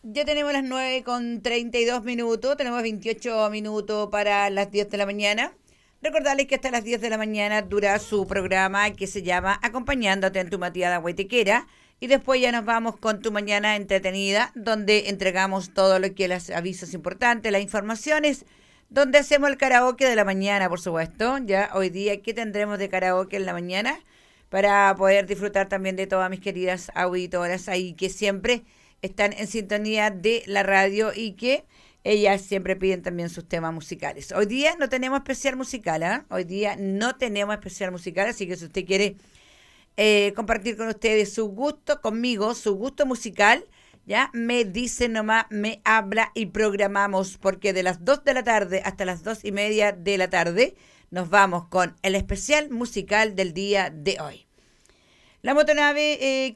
Ya tenemos las 9:32, tenemos 28 minutos para las 10 de la mañana. Recordarles que hasta las 10 de la mañana dura su programa que se llama Acompañándote en tu Matiada Guaitequera. Y después ya nos vamos con tu mañana entretenida, donde entregamos todo lo que los avisos importantes, las informaciones, donde hacemos el karaoke de la mañana, por supuesto. Ya hoy día, ¿qué tendremos de karaoke en la mañana? Para poder disfrutar también de todas mis queridas auditoras ahí que siempre están en sintonía de la radio y que ellas siempre piden también sus temas musicales. Hoy día no tenemos especial musical, ¿eh? Hoy día no tenemos especial musical, así que si usted quiere compartir con ustedes su gusto, conmigo, su gusto musical, ya me dice nomás, me habla y programamos, porque de las 2 de la tarde hasta las 2:30 de la tarde nos vamos con el especial musical del día de hoy. La motonave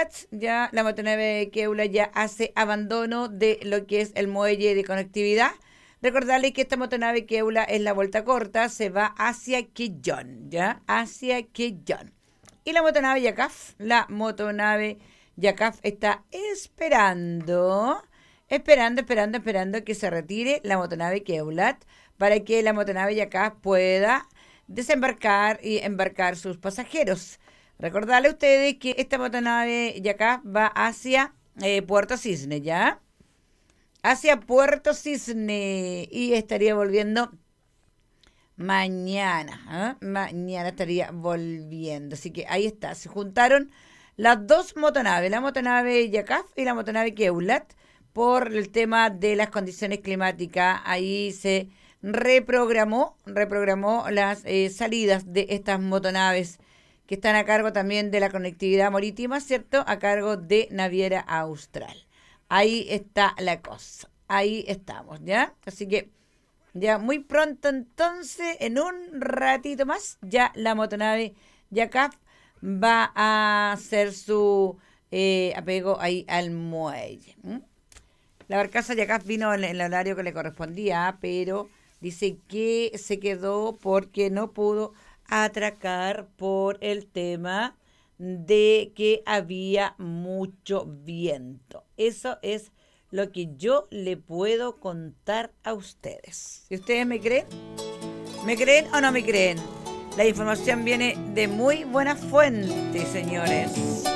Keula ya hace abandono de lo que es el muelle de conectividad. Recordarles que esta motonave Keula es la vuelta corta, se va hacia Quillón, ¿ya? Hacia Quillón. Y la motonave Yacaf está esperando que se retire la motonave Keulat para que la motonave Yacaf pueda desembarcar y embarcar sus pasajeros. Recordarle a ustedes que esta motonave Yacaf va hacia Puerto Cisne, ¿ya? Hacia Puerto Cisne y estaría volviendo mañana. Mañana estaría volviendo. Así que ahí está. Se juntaron las dos motonaves, la motonave Yacaf y la motonave Keulat, por el tema de las condiciones climáticas. Ahí se reprogramó las salidas de estas motonaves que están a cargo también de la conectividad marítima, ¿cierto? A cargo de Naviera Austral. Ahí está la cosa. Ahí estamos, ¿ya? Así que ya muy pronto entonces, en un ratito más, ya la motonave Yacaf va a hacer su apego ahí al muelle. La barcaza Yacaf vino en el horario que le correspondía, pero dice que se quedó porque no pudo atracar por el tema de que había mucho viento. Eso es lo que yo le puedo contar a ustedes. ¿Y ustedes me creen? ¿Me creen o no me creen? La información viene de muy buena fuente, señores.